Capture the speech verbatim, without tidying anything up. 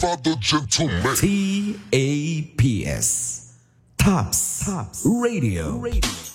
for the gentleman. T A P S. Tops. Tops. Radio. Radio.